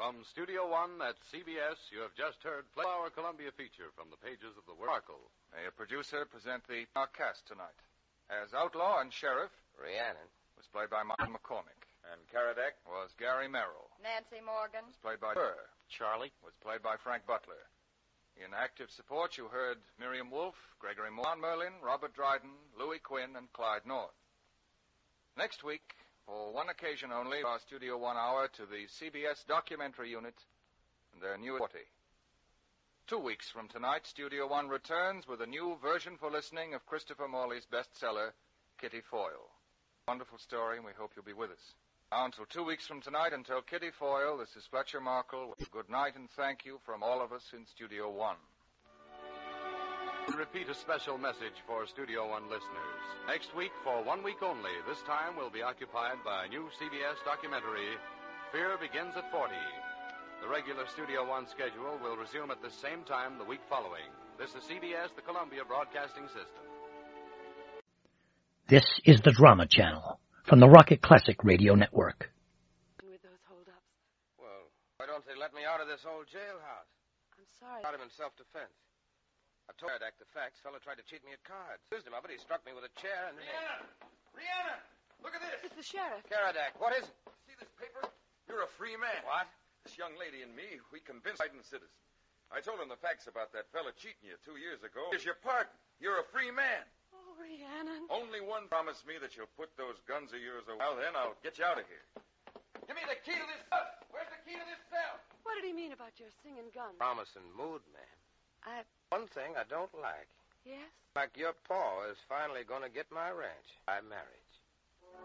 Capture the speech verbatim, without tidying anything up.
From Studio One at C B S, you have just heard play our Columbia feature from the pages of the Sparkle. May a producer present the our cast tonight. As Outlaw and Sheriff, Rhiannon was played by Martin McCormick. And Karadec Was Gary Merrill. Nancy Morgan. Was played by Burr. Charlie Was played by Frank Butler. In active support, you heard Miriam Wolfe, Gregory Moore, Merlin, Robert Dryden, Louis Quinn, and Clyde North. Next week, for one occasion only, our Studio One hour to the C B S documentary unit and their new forty. Two weeks from tonight, Studio One returns with a new version for listening of Christopher Morley's bestseller, Kitty Foyle. Wonderful story, and we hope you'll be with us. Now, until two weeks from tonight, until Kitty Foyle, this is Fletcher Markle. Good night and thank you from all of us in Studio One. We repeat a special message for Studio One listeners. Next week, for one week only, this time will be occupied by a new C B S documentary, Fear Begins at forty. The regular Studio One schedule will resume at the same time the week following. This is C B S, the Columbia Broadcasting System. This is the Drama Channel from the Rocket Classic Radio Network. With those holdups. Well, why don't they let me out of this old jailhouse? I'm sorry. Got him in self-defense. I told Karadec the facts. Fella tried to cheat me at cards. Accused him of it. He struck me with a chair and... Rhiannon! Rhiannon! Look at this! It's the sheriff. Karadec, what is it? See this paper? You're a free man. What? This young lady and me, we convinced Biden citizen. I told him the facts about that fella cheating you two years ago. Here's your pardon. You're a free man. Oh, Rhiannon. Only one promised me that you'll put those guns of yours away. Well, then I'll get you out of here. Give me the key to this cell. Where's the key to this cell? What did he mean about your singing gun? Promising mood, man. I... One thing I don't like. Yes? Like your paw is finally going to get my ranch. I marry.